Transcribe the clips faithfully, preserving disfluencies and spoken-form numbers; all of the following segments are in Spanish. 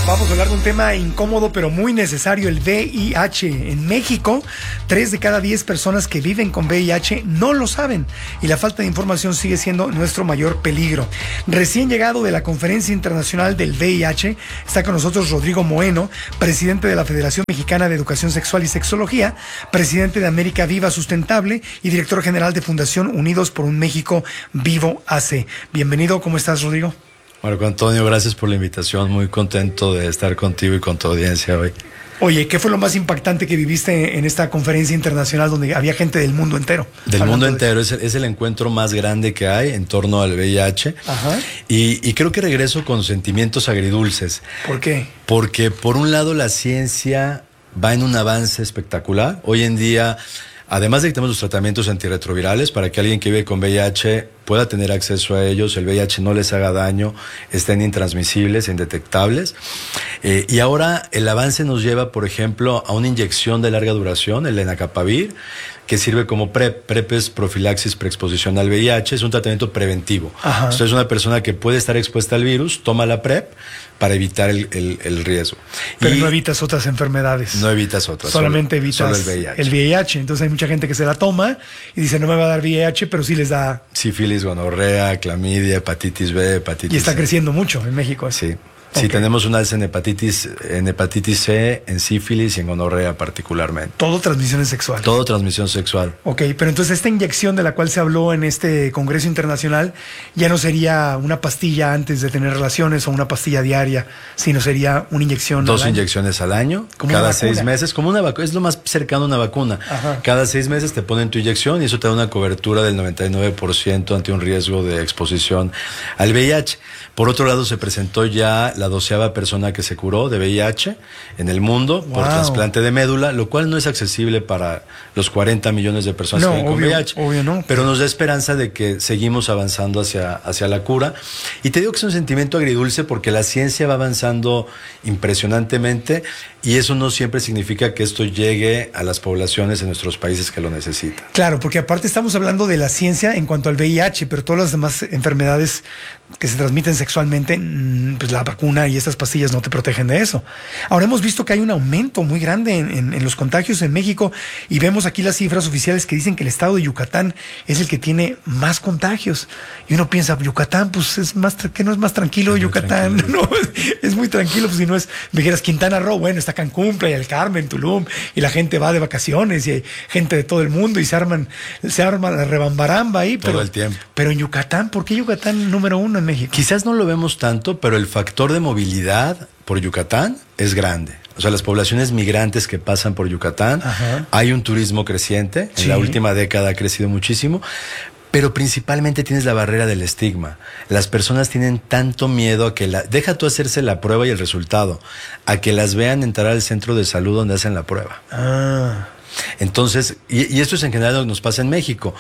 Vamos a hablar de un tema incómodo pero muy necesario, el V I H. En México, tres de cada diez personas que viven con V I H no lo saben y la falta de información sigue siendo nuestro mayor peligro. Recién llegado de la Conferencia Internacional del V I H, está con nosotros Rodrigo Moeno, presidente de la Federación Mexicana de Educación Sexual y Sexología, presidente de América Viva Sustentable y director general de Fundación Unidos por un México Vivo A C. Bienvenido, ¿cómo estás, Rodrigo? Marco Antonio, gracias por la invitación, muy contento de estar contigo y con tu audiencia hoy. Oye, ¿qué fue lo más impactante que viviste en esta conferencia internacional donde había gente del mundo entero? Del mundo entero, es el, es el encuentro más grande que hay en torno al V I H. Ajá. Y, y creo que regreso con sentimientos agridulces. ¿Por qué? Porque por un lado la ciencia va en un avance espectacular. Hoy en día, además de que tenemos los tratamientos antirretrovirales para que alguien que vive con V I H pueda tener acceso a ellos, el V I H no les haga daño, estén intransmisibles, indetectables. Eh, y ahora el avance nos lleva, por ejemplo, a una inyección de larga duración, el lenacapavir, que sirve como PrEP. PrEP es profilaxis preexposición al V I H, es un tratamiento preventivo. Ajá. Entonces una persona que puede estar expuesta al virus, toma la PrEP para evitar el, el, el riesgo. Pero y no evitas otras enfermedades. No evitas otras. Solamente solo, evitas solo el V I H. el V I H. Entonces hay mucha gente que se la toma y dice, no me va a dar V I H, pero sí les da. Sífilis, gonorrea, clamidia, hepatitis B, hepatitis C. Y está C. creciendo mucho en México. Sí. Okay. Sí, tenemos un alza en hepatitis, en hepatitis C, en sífilis y en gonorrea particularmente. Todo transmisiones sexuales. Todo transmisión sexual. Ok, pero entonces esta inyección de la cual se habló en este Congreso Internacional ya no sería una pastilla antes de tener relaciones o una pastilla diaria, sino sería una inyección. Dos al inyecciones al año, cada seis meses, como una vacuna, es lo más cercano a una vacuna. Ajá. Cada seis meses te ponen tu inyección y eso te da una cobertura del noventa y nueve por ciento ante un riesgo de exposición al V I H. Por otro lado, se presentó ya la doceava persona que se curó de V I H en el mundo wow. por trasplante de médula, lo cual no es accesible para los cuarenta millones de personas no, que viven con obvio, V I H. Obvio no. Pero nos da esperanza de que seguimos avanzando hacia, hacia la cura. Y te digo que es un sentimiento agridulce porque la ciencia va avanzando impresionantemente y eso no siempre significa que esto llegue a las poblaciones en nuestros países que lo necesitan. Claro, porque aparte estamos hablando de la ciencia en cuanto al V I H, pero todas las demás enfermedades que se transmiten sexualmente, pues la vacuna y estas pastillas no te protegen de eso. Ahora hemos visto que hay un aumento muy grande en, en, en los contagios en México y vemos aquí las cifras oficiales que dicen que el estado de Yucatán es el que tiene más contagios. Y uno piensa, Yucatán, pues es más, que no es más tranquilo, es Yucatán, tranquilo. No, es, es muy tranquilo, pues si no es, me dijeras Quintana Roo, bueno, está Cancún, Playa del Carmen, Tulum, y la gente va de vacaciones y hay gente de todo el mundo y se arman, se arma la rebambaramba ahí. Todo pero, el tiempo. Pero en Yucatán, ¿por qué Yucatán número uno en México? Quizás no lo vemos tanto, pero el factor de movilidad por Yucatán es grande. O sea, las poblaciones migrantes que pasan por Yucatán, ajá, hay un turismo creciente, sí. En la última década ha crecido muchísimo, pero principalmente tienes la barrera del estigma. Las personas tienen tanto miedo a que la... Deja tú hacerse la prueba y el resultado, a que las vean entrar al centro de salud donde hacen la prueba. Ah. Entonces, y, y esto es en general lo que nos pasa en México.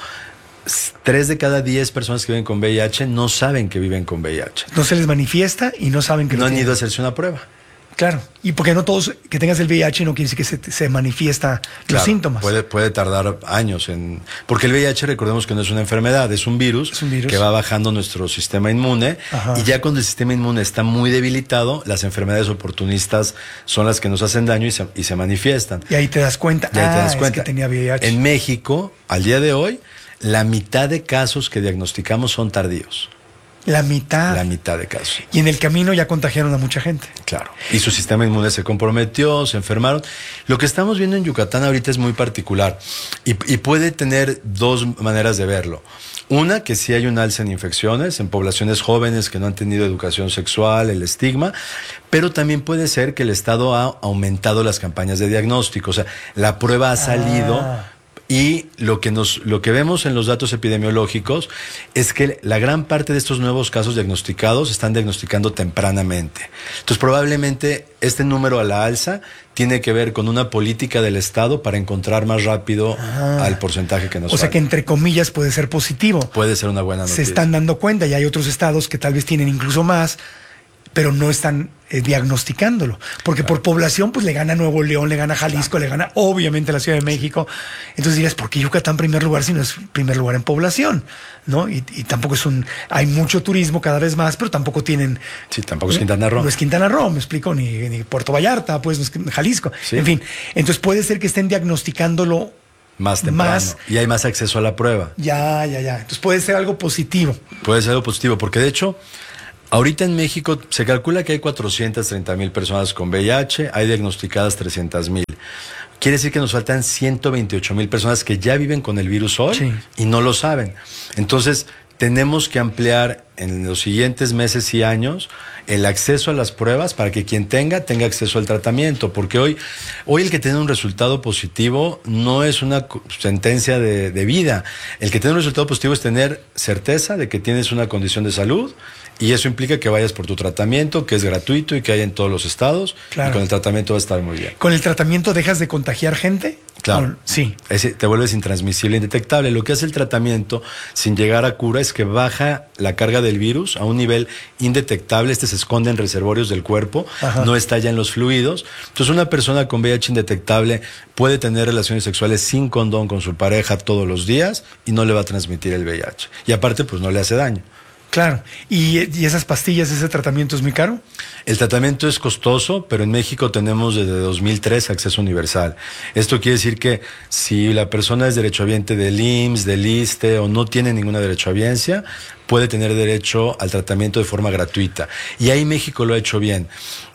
Tres de cada diez personas que viven con V I H no saben que viven con V I H. No se les manifiesta y no saben que no lo han tienen. ido a hacerse una prueba. Claro, y porque no todos que tengas el V I H no quiere decir que se, se manifiesta claro, los síntomas. Puede, puede tardar años en... Porque el V I H, recordemos que no es una enfermedad, es un virus, es un virus. que va bajando nuestro sistema inmune. Ajá. Y ya cuando el sistema inmune está muy debilitado, las enfermedades oportunistas son las que nos hacen daño y se, y se manifiestan. Y ahí te das cuenta, y ahí ah, te das cuenta. Es que tenía V I H. En México, al día de hoy, la mitad de casos que diagnosticamos son tardíos. La mitad. La mitad de casos. Y en el camino ya contagiaron a mucha gente. Claro. Y su sistema inmune se comprometió, se enfermaron. Lo que estamos viendo en Yucatán ahorita es muy particular y, y puede tener dos maneras de verlo. Una, que sí hay un alza en infecciones, en poblaciones jóvenes que no han tenido educación sexual, el estigma, pero también puede ser que el Estado ha aumentado las campañas de diagnóstico. O sea, la prueba ha salido... Ah. Y lo que nos, lo que vemos en los datos epidemiológicos es que la gran parte de estos nuevos casos diagnosticados están diagnosticando tempranamente. Entonces, probablemente este número a la alza tiene que ver con una política del Estado para encontrar más rápido ah, al porcentaje que nos O sea falta. que entre comillas puede ser positivo. Puede ser una buena noticia. Se están dando cuenta y hay otros estados que tal vez tienen incluso más, pero no están eh, diagnosticándolo. Porque claro, por población, pues le gana Nuevo León, le gana Jalisco, claro, le gana obviamente la Ciudad de México. Entonces dirías, ¿por qué Yucatán primer lugar si no es primer lugar en población? ¿No? Y, y tampoco es un... Hay mucho turismo cada vez más, pero tampoco tienen... Sí, tampoco es Quintana Roo. No es Quintana Roo, me explico, ni, ni Puerto Vallarta, pues no es Jalisco. Sí. En fin, entonces puede ser que estén diagnosticándolo más temprano. Más, y hay más acceso a la prueba. Ya, ya, ya. Entonces puede ser algo positivo. Puede ser algo positivo, porque de hecho... Ahorita en México se calcula que hay cuatrocientas treinta mil personas con V I H, hay diagnosticadas trescientas mil. Quiere decir que nos faltan ciento veintiocho mil personas que ya viven con el virus hoy, sí, y no lo saben. Entonces, tenemos que ampliar en los siguientes meses y años el acceso a las pruebas para que quien tenga, tenga acceso al tratamiento. Porque hoy, hoy el que tiene un resultado positivo no es una sentencia de, de vida. El que tiene un resultado positivo es tener certeza de que tienes una condición de salud. Y eso implica que vayas por tu tratamiento, que es gratuito y que hay en todos los estados. Claro. Y con el tratamiento va a estar muy bien. ¿Con el tratamiento dejas de contagiar gente? Claro. ¿O? Sí. Ese, te vuelves intransmisible, indetectable. Lo que hace el tratamiento, sin llegar a cura, es que baja la carga del virus a un nivel indetectable. Este se esconde en reservorios del cuerpo, ajá, no está ya en los fluidos. Entonces, una persona con V I H indetectable puede tener relaciones sexuales sin condón con su pareja todos los días y no le va a transmitir el V I H. Y aparte, pues no le hace daño. Claro. ¿Y, ¿Y esas pastillas, ese tratamiento es muy caro? El tratamiento es costoso, pero en México tenemos desde dos mil tres acceso universal. Esto quiere decir que si la persona es derechohabiente del I M S S, del ISSSTE o no tiene ninguna derechohabiencia, puede tener derecho al tratamiento de forma gratuita. Y ahí México lo ha hecho bien.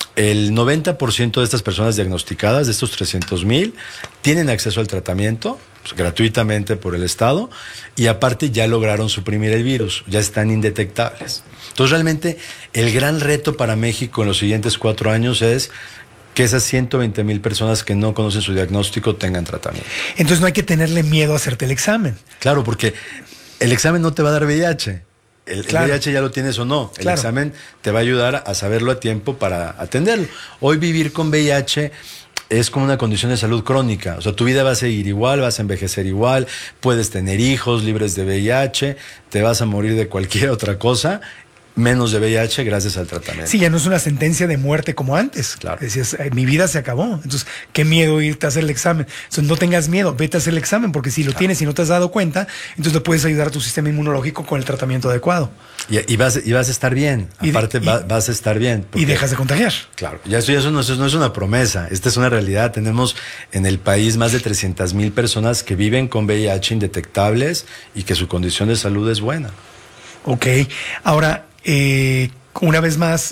El noventa por ciento de estas personas diagnosticadas, de estos trescientos mil, tienen acceso al tratamiento pues, gratuitamente por el Estado y aparte ya lograron suprimir el virus, ya están indetectables. Entonces realmente el gran reto para México en los siguientes cuatro años es que esas ciento veinte mil personas que no conocen su diagnóstico tengan tratamiento. Entonces no hay que tenerle miedo a hacerte el examen. Claro, porque el examen no te va a dar V I H. El, claro, el V I H ya lo tienes o no. El claro, examen te va a ayudar a saberlo a tiempo para atenderlo. Hoy vivir con V I H es como una condición de salud crónica. O sea, tu vida va a seguir igual, vas a envejecer igual, puedes tener hijos libres de V I H, te vas a morir de cualquier otra cosa, menos de V I H gracias al tratamiento. Sí, ya no es una sentencia de muerte como antes. Claro. Decías, mi vida se acabó. Entonces, qué miedo irte a hacer el examen. Entonces, no tengas miedo, vete a hacer el examen, porque si lo claro, tienes y no te has dado cuenta, entonces le puedes ayudar a tu sistema inmunológico con el tratamiento adecuado. Y, y, vas, y vas a estar bien. Y Aparte, de, y, va, vas a estar bien. Porque, y dejas de contagiar. Claro. Ya eso, ya eso, no, eso no es una promesa. Esta es una realidad. Tenemos en el país más de trescientas mil personas que viven con V I H indetectables y que su condición de salud es buena. Ok. Ahora, eh, una vez más,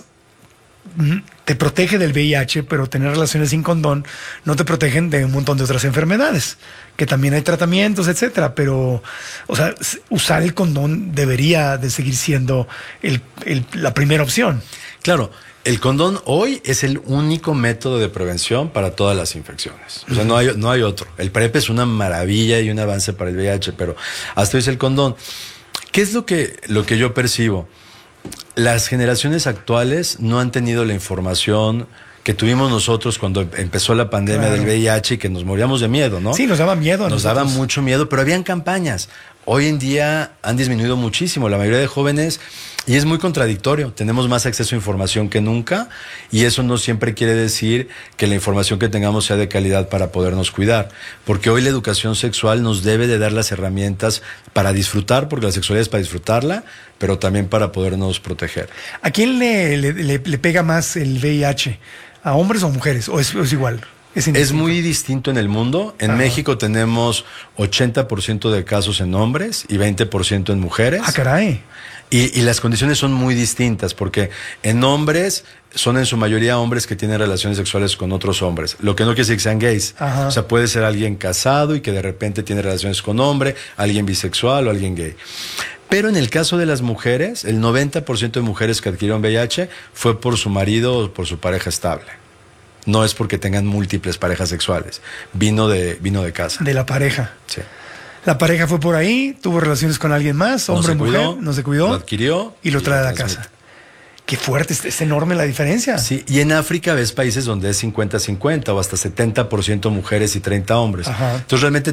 te protege del V I H, pero tener relaciones sin condón no te protegen de un montón de otras enfermedades, que también hay tratamientos, etcétera. Pero, o sea, usar el condón debería de seguir siendo el, el, la primera opción. Claro, el condón hoy es el único método de prevención para todas las infecciones. O sea, no hay, no hay otro. El PrEP es una maravilla y un avance para el V I H, pero hasta hoy es el condón. ¿Qué es lo que, lo que yo percibo? Las generaciones actuales no han tenido la información que tuvimos nosotros cuando empezó la pandemia claro, del V I H y que nos moríamos de miedo, ¿no? Sí, nos daba miedo. Nos nosotros. daba mucho miedo, pero habían campañas. Hoy en día han disminuido muchísimo. La mayoría de jóvenes, y es muy contradictorio, tenemos más acceso a información que nunca y eso no siempre quiere decir que la información que tengamos sea de calidad para podernos cuidar. Porque hoy la educación sexual nos debe de dar las herramientas para disfrutar, porque la sexualidad es para disfrutarla, pero también para podernos proteger. ¿A quién le, le, le, le pega más el V I H? ¿A hombres o mujeres? ¿O es, es igual? Es, es muy distinto en el mundo. En Ajá. México tenemos ochenta por ciento de casos en hombres y veinte por ciento en mujeres. ¡Ah, caray! Y, y las condiciones son muy distintas porque en hombres son en su mayoría hombres que tienen relaciones sexuales con otros hombres. Lo que no quiere decir que sean gays. Ajá. O sea, puede ser alguien casado y que de repente tiene relaciones con hombre, alguien bisexual o alguien gay. Pero en el caso de las mujeres, el noventa por ciento de mujeres que adquirieron V I H fue por su marido o por su pareja estable. No es porque tengan múltiples parejas sexuales. Vino de, vino de casa. De la pareja. Sí. La pareja fue por ahí, tuvo relaciones con alguien más, hombre o no mujer, cuidó, no se cuidó. Lo adquirió. Y lo trae a la casa. Qué fuerte, es, es enorme la diferencia. Sí, y en África ves países donde es cincuenta cincuenta o hasta setenta por ciento mujeres y treinta hombres. Ajá. Entonces realmente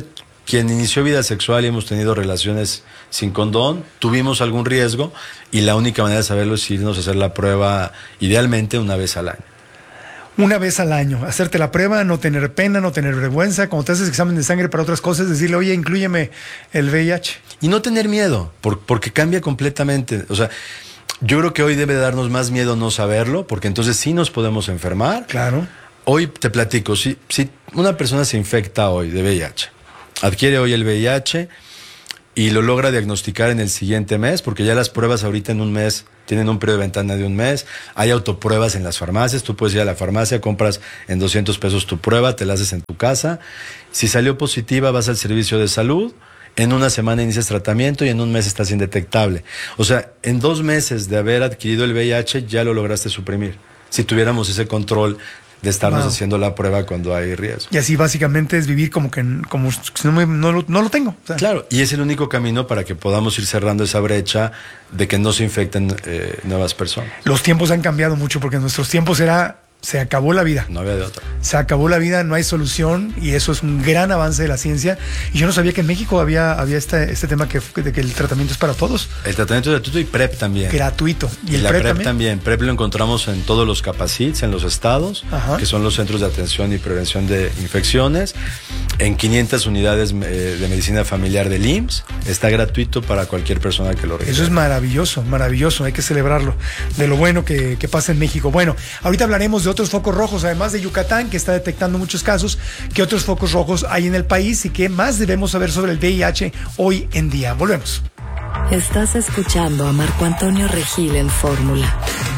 quien inició vida sexual y hemos tenido relaciones sin condón, tuvimos algún riesgo y la única manera de saberlo es irnos a hacer la prueba idealmente una vez al año. Una vez al año, hacerte la prueba, no tener pena, no tener vergüenza. Cuando te haces examen de sangre para otras cosas, decirle, oye, inclúyeme el V I H. Y no tener miedo, por, porque cambia completamente. O sea, yo creo que hoy debe darnos más miedo no saberlo, porque entonces sí nos podemos enfermar. Claro. Hoy te platico, si, si una persona se infecta hoy de V I H, adquiere hoy el V I H y lo logra diagnosticar en el siguiente mes, porque ya las pruebas ahorita en un mes tienen un periodo de ventana de un mes, hay autopruebas en las farmacias, tú puedes ir a la farmacia, compras en doscientos pesos tu prueba, te la haces en tu casa, si salió positiva vas al servicio de salud, en una semana inicias tratamiento y en un mes estás indetectable. O sea, en dos meses de haber adquirido el V I H ya lo lograste suprimir, si tuviéramos ese control de estarnos wow. haciendo la prueba cuando hay riesgo. Y así básicamente es vivir como que como si no, me, no, lo, no lo tengo. O sea. Claro, y es el único camino para que podamos ir cerrando esa brecha de que no se infecten eh, nuevas personas. Los tiempos han cambiado mucho porque en nuestros tiempos era... Se acabó la vida. No había de otra. Se acabó la vida, no hay solución y eso es un gran avance de la ciencia. Y yo no sabía que en México había, había este, este tema que, de que el tratamiento es para todos. El tratamiento es gratuito y PrEP también. Gratuito. Y, ¿Y el la PrEP, PrEP también? también. PrEP lo encontramos en todos los capacits, en los estados, Ajá. que son los centros de atención y prevención de infecciones. En quinientas unidades eh, de medicina familiar del I M S S. Está gratuito para cualquier persona que lo requiera. Eso es maravilloso, maravilloso. Hay que celebrarlo. De lo bueno que, que pasa en México. Bueno, ahorita hablaremos de otros focos rojos, además de Yucatán, que está detectando muchos casos, qué otros focos rojos hay en el país y qué más debemos saber sobre el V I H hoy en día. Volvemos. Estás escuchando a Marco Antonio Regil en Fórmula.